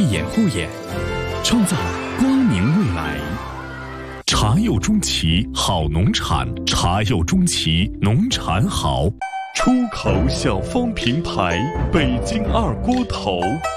一眼护眼，创造光明未来。茶柚中旗好农产，茶柚中旗农产好，出口小方品牌，北京二锅头。